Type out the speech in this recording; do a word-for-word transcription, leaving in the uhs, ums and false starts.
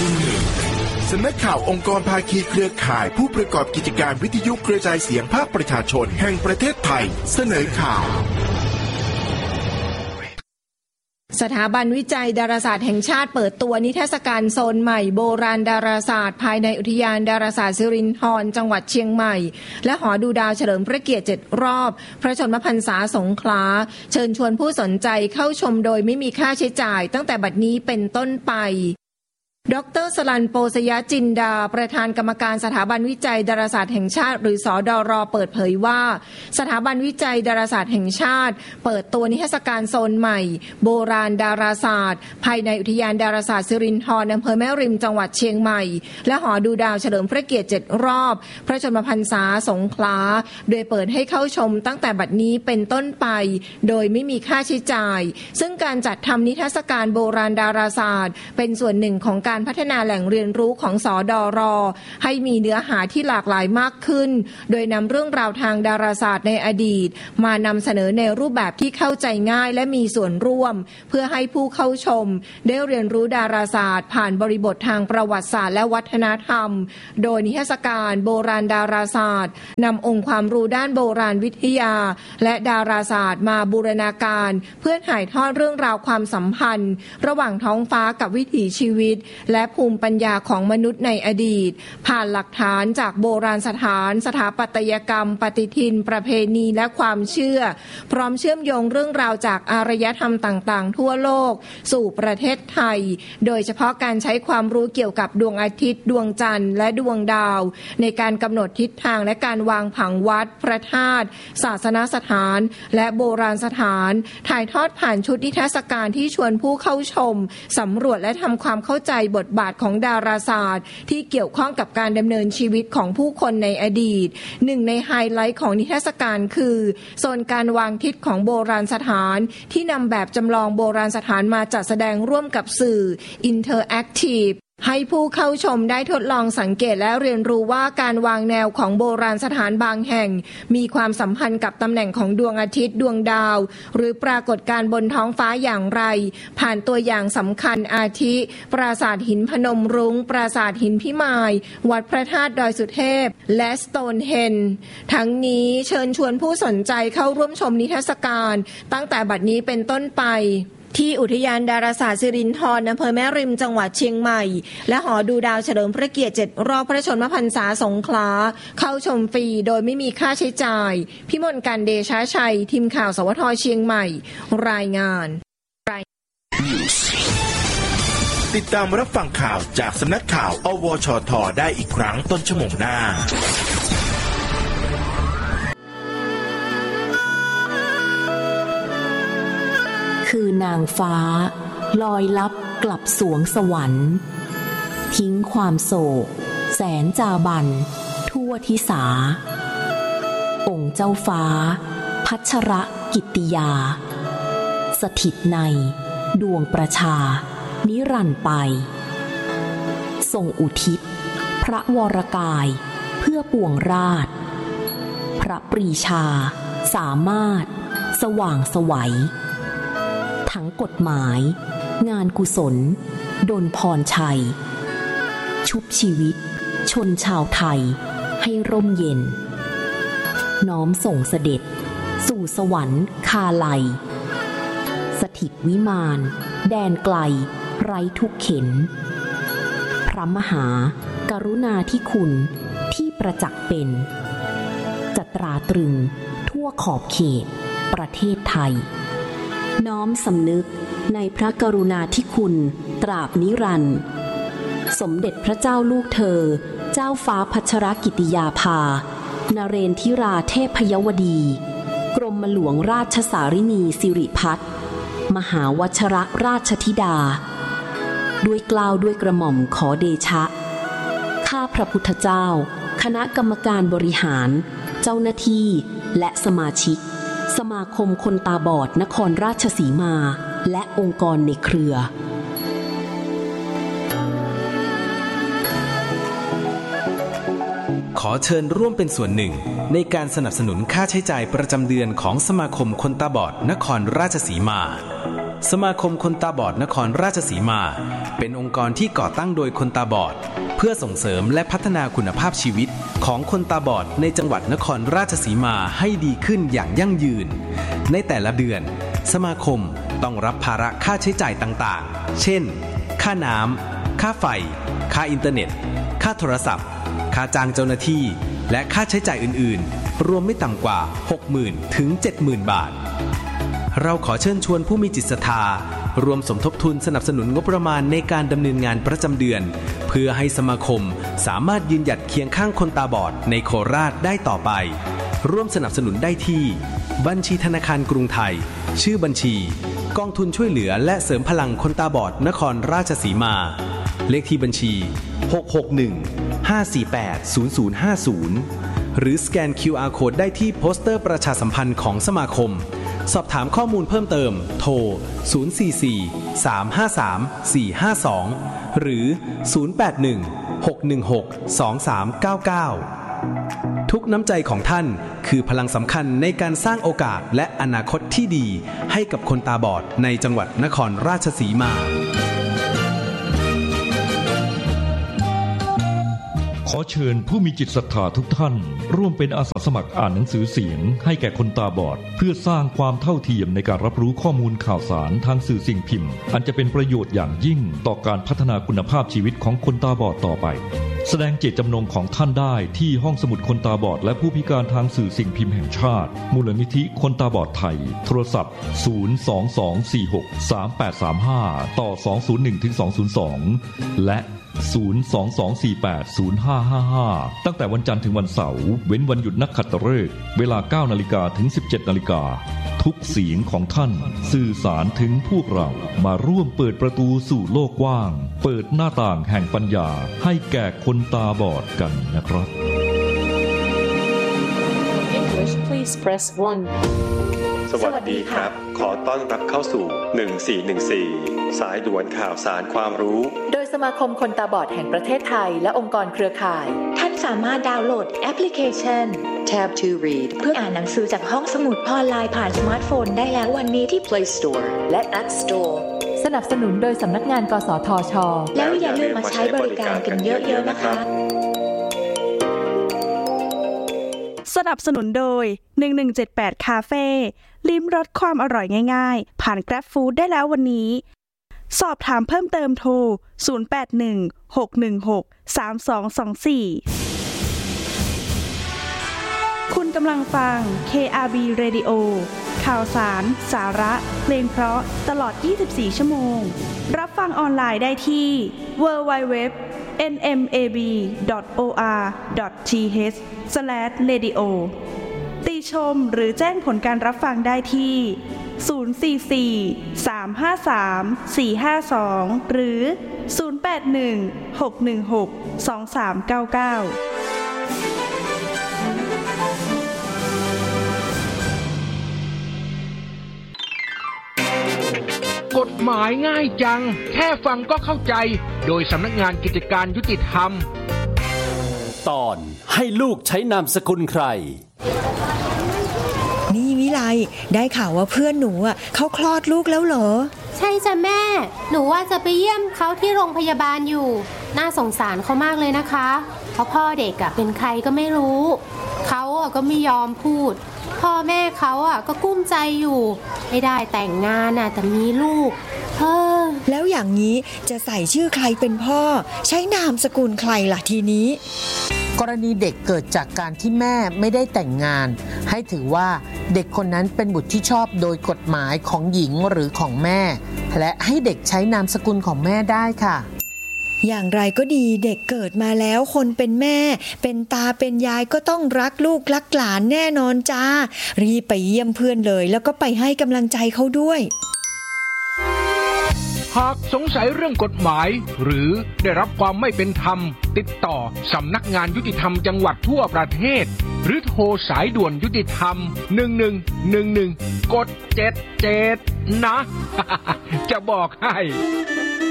สำนักข่าวองค์กรภาคีเครือข่ายผู้ประกอบกิจการวิทยุกระจายเสียงภาคประชาชนแห่งประเทศไทยเสนอข่าวสถาบันวิจัยดาราศาสตร์แห่งชาติเปิดตัวนิทรรศการโซนใหม่โบราณดาราศาสตร์ภายในอุทยานดาราศาสตร์สิรินธรจังหวัดเชียงใหม่และหอดูดาวเฉลิมพระเกียรติเจ็ดรอบพระชนมพรรษาสงขลาเชิญชวนผู้สนใจเข้าชมโดยไม่มีค่าใช้จ่ายตั้งแต่บัดนี้เป็นต้นไปดร.สลันโปสยจินดาประธานกรรมการสถาบันวิจัยดาราศาสตร์แห่งชาติหรือสดร.เปิดเผยว่าสถาบันวิจัยดาราศาสตร์แห่งชาติเปิดตัวนิทรรศการโซนใหม่โบราณดาราศาสตร์ภายในอุทยานดาราศาสตร์สิรินธรอำเภอแม่ริมจังหวัดเชียงใหม่และหอดูดาวเฉลิมพระเกียรติเจ็ดรอบพระชนมพรรษาสงขลาโดยเปิดให้เข้าชมตั้งแต่บัดนี้เป็นต้นไปโดยไม่มีค่าใช้จ่ายซึ่งการจัดทำนิทรรศการโบราณดาราศาสตร์เป็นส่วนหนึ่งของการพัฒนาแหล่งเรียนรู้ของสดร.ให้มีเนื้อหาที่หลากหลายมากขึ้นโดยนำเรื่องราวทางดาราศาสตร์ในอดีตมานำเสนอในรูปแบบที่เข้าใจง่ายและมีส่วนร่วมเพื่อให้ผู้เข้าชมได้เรียนรู้ดาราศาสตร์ผ่านบริบททางประวัติศาสตร์และวัฒนธรรมโดยนิทรรศการโบราณดาราศาสตร์นำองค์ความรู้ด้านโบราณวิทยาและดาราศาสตร์มาบูรณาการเพื่อถ่ายทอดเรื่องราวความสัมพันธ์ระหว่างท้องฟ้ากับวิถีชีวิตและภูมิปัญญาของมนุษย์ในอดีตผ่านหลักฐานจากโบราณสถานสถาปัตยกรรมปฏิทินประเพณีและความเชื่อพร้อมเชื่อมโยงเรื่องราวจากอารยธรรมต่างๆทั่วโลกสู่ประเทศไทยโดยเฉพาะการใช้ความรู้เกี่ยวกับดวงอาทิตย์ดวงจันทร์และดวงดาวในการกำหนดทิศทางและการวางผังวัดพระธาตุศาสนสถานและโบราณสถานถ่ายทอดผ่านชุดนิทรรศการที่ชวนผู้เข้าชมสำรวจและทำความเข้าใจบทบาทของดาราศาสตร์ที่เกี่ยวข้องกับการดำเนินชีวิตของผู้คนในอดีตหนึ่งในไฮไลท์ของนิทรรศการคือโซนการวางทิศของโบราณสถานที่นำแบบจำลองโบราณสถานมาจัดแสดงร่วมกับสื่อ Interactiveให้ผู้เข้าชมได้ทดลองสังเกตและเรียนรู้ว่าการวางแนวของโบราณสถานบางแห่งมีความสัมพันธ์กับตำแหน่งของดวงอาทิตย์ดวงดาวหรือปรากฏการณ์บนท้องฟ้าอย่างไรผ่านตัวอย่างสำคัญอาทิปราสาทหินพนมรุ้งปราสาทหินพิมายวัดพระธาตุดอยสุเทพและสโตนเฮนจ์ทั้งนี้เชิญชวนผู้สนใจเข้าร่วมชมนิทรรศการตั้งแต่บัดนี้เป็นต้นไปที่อุทยานดาราศาสตร์สิรินธรอำเภอแม่ริมจังหวัดเชียงใหม่และหอดูดาวเฉลิมพระเกียรติเจ็ดรอบพระชนมพรรษาสงขลาเข้าชมฟรีโดยไม่มีค่าใช้จ่ายพิมลกันเดชาชัยทีมข่าวสวทเชียงใหม่รายงานติดตามรับฟังข่าวจากสำนักข่าวอวชทได้อีกครั้งต้นชั่วโมงหน้าคือนางฟ้าลอยลับกลับสวงสวรรค์ทิ้งความโศกแสนจาบันทั่วทิสาองค์เจ้าฟ้าพัชรกิตติยาสถิตในดวงประชานิรันดร์ไปทรงอุทิศพระวรกายเพื่อปวงราชพระปรีชาสามารถสว่างไสวทั้งกฎหมายงานกุศลดลพรชัยชุบชีวิตชนชาวไทยให้ร่มเย็นน้อมส่งเสด็จสู่สวรรค์คาไลสถิตวิมานแดนไกลไร้ทุกเข็ญพระมหากรุณาธิคุณที่ประจักษ์เป็นจะตราตรึงทั่วขอบเขตประเทศไทยน้อมสำนึกในพระกรุณาธิคุณตราบนิรันดร์สมเด็จพระเจ้าลูกเธอเจ้าฟ้าพัชรกิติยาภานเรนทิราเทพยวดีกรมหลวงราชสารินีสิริพัฒน์มหาวชรราชธิดาด้วยเกล้าด้วยกระหม่อมขอเดชะข้าพระพุทธเจ้าคณะกรรมการบริหารเจ้าหน้าที่และสมาชิกสมาคมคนตาบอดนครราชสีมาและองค์กรในเครือขอเชิญร่วมเป็นส่วนหนึ่งในการสนับสนุนค่าใช้จ่ายประจำเดือนของสมาคมคนตาบอดนครราชสีมาสมาคมคนตาบอดนครราชสีมาเป็นองค์กรที่ก่อตั้งโดยคนตาบอดเพื่อส่งเสริมและพัฒนาคุณภาพชีวิตของคนตาบอดในจังหวัดนครราชสีมาให้ดีขึ้นอย่างยั่งยืนในแต่ละเดือนสมาคมต้องรับภาระค่าใช้จ่ายต่างๆเช่นค่าน้ำค่าไฟค่าอินเทอร์เน็ตค่าโทรศัพท์ค่าจ้างเจ้าหน้าที่และค่าใช้จ่ายอื่นๆรวมไม่ต่ำกว่า หกหมื่น ถึง เจ็ดหมื่น บาทเราขอเชิญชวนผู้มีจิตศรัทธารวมสมทบทุนสนับสนุนงบประมาณในการดำเนินงานประจำเดือนเพื่อให้สมาคมสามารถยืนหยัดเคียงข้างคนตาบอดในโคราชได้ต่อไปร่วมสนับสนุนได้ที่บัญชีธนาคารกรุงไทยชื่อบัญชีกองทุนช่วยเหลือและเสริมพลังคนตาบอดนครราชสีมาเลขที่บัญชีหก หก หนึ่ง ห้า สี่ แปด ศูนย์ ศูนย์ ห้า ศูนย์หรือสแกน คิว อาร์ Code ได้ที่โปสเตอร์ประชาสัมพันธ์ของสมาคมสอบถามข้อมูลเพิ่มเติมโทรศูนย์ สี่ สี่ สาม ห้า สาม สี่ ห้า สองหรือศูนย์ แปด หนึ่ง หก หนึ่ง หก สอง สาม เก้า เก้าทุกน้ำใจของท่านคือพลังสำคัญในการสร้างโอกาสและอนาคตที่ดีให้กับคนตาบอดในจังหวัดนครราชสีมาขอเชิญผู้มีจิตศรัทธาทุกท่านร่วมเป็นอาสาสมัครอ่านหนังสือเสียงให้แก่คนตาบอดเพื่อสร้างความเท่าเทียมในการรับรู้ข้อมูลข่าวสารทางสื่อสิ่งพิมพ์อันจะเป็นประโยชน์อย่างยิ่งต่อการพัฒนาคุณภาพชีวิตของคนตาบอดต่อไปแสดงเจตจำนงของท่านได้ที่ห้องสมุดคนตาบอดและผู้พิการทางสื่อสิ่งพิมพ์แห่งชาติมูลนิธิคนตาบอดไทยโทรศัพท์ศูนย์ สอง สอง สี่ หก สาม แปด สาม ห้าต่อสอง ศูนย์ หนึ่ง ถึง สอง ศูนย์ สองและศูนย์ สอง สอง สี่ แปด ศูนย์ ห้า ห้า ห้าตั้งแต่วันจันทร์ถึงวันเสาร์เว้นวันหยุดนักขัตฤกษ์เวลา เก้านาฬิกา ถึง สิบเจ็ดนาฬิกาทุกเสียงของท่านสื่อสารถึงพวกเรามาร่วมเปิดประตูสู่โลกกว้างเปิดหน้าต่างแห่งปัญญาให้แก่คนตาบอดกันนะครับ English please press one สวัสดีครับขอต้อนรับเข้าสู่หนึ่งสี่หนึ่งสี่สายด่วนข่าวสารความรู้โดยสมาคมคนตาบอดแห่งประเทศไทยและองค์กรเครือข่ายท่านสามารถดาวน์โหลดแอปพลิเคชัน Tab to Read เพื่ออ่านหนังสือจากห้องสมุดออนไลน์ผ่านสมาร์ทโฟนได้แล้ววันนี้ที่ Play Store และ App Store สนับสนุนโดยสำนักงานกสทช.แล้วอย่าลืมมาใช้บริการกันเยอะๆนะคะสนับสนุนโดยหนึ่งหนึ่งเจ็ดแปดคาเฟ่ลิ้มรสความอร่อยง่ายๆผ่าน Grab Food ได้แล้ววันนี้สอบถามเพิ่มเติมโทรศูนย์ แปด หนึ่ง หก หนึ่ง หก สาม สอง สอง สี่คุณกำลังฟัง เค อาร์ บี Radio ข่าวสารสาระเพลงเพราะตลอดยี่สิบสี่ชั่วโมงรับฟังออนไลน์ได้ที่ ดับเบิลยู ดับเบิลยู ดับเบิลยู ดอท เอ็น เอ็ม เอ บี ดอท โอ อาร์ ดอท ที เอช สแลช เรดิโอ ติชมหรือแจ้งผลการรับฟังได้ที่ศูนย์ สี่ สี่ สาม ห้า สาม สี่ ห้า สองหรือศูนย์ แปด หนึ่ง หก หนึ่ง หก สอง สาม เก้า เก้ากฎหมายง่ายจังแค่ฟังก็เข้าใจโดยสำนักงานกิจการยุติธรรมตอนให้ลูกใช้นามสกุลใครนี่วิไลได้ข่าวว่าเพื่อนหนูอ่ะเขาคลอดลูกแล้วเหรอใช่จ้ะแม่หนูว่าจะไปเยี่ยมเขาที่โรงพยาบาลอยู่น่าสงสารเขามากเลยนะคะเพราะพ่อเด็กอ่ะเป็นใครก็ไม่รู้เขาอ่ะก็ไม่ยอมพูดพ่อแม่เขาอ่ะก็กุ้มใจอยู่ไม่ได้แต่งงานน่ะแต่มีลูกเออแล้วอย่างนี้จะใส่ชื่อใครเป็นพ่อใช้นามสกุลใครล่ะทีนี้กรณีเด็กเกิดจากการที่แม่ไม่ได้แต่งงานให้ถือว่าเด็กคนนั้นเป็นบุตรที่ชอบโดยกฎหมายของหญิงหรือของแม่และให้เด็กใช้นามสกุลของแม่ได้ค่ะอย่างไรก็ดีเด็กเกิดมาแล้วคนเป็นแม่เป็นตาเป็นยายก็ต้องรักลูกรักหลานแน่นอนจ้ารีบไปเยี่ยมเพื่อนเลยแล้วก็ไปให้กำลังใจเขาด้วยหากสงสัยเรื่องกฎหมายหรือได้รับความไม่เป็นธรรมติดต่อสำนักงานยุติธรรมจังหวัดทั่วประเทศหรือโทรสายด่วนยุติธรรมหนึ่งหนึ่งหนึ่งหนึ่งกดเจ็ดเจ็ดนะ จะบอกให้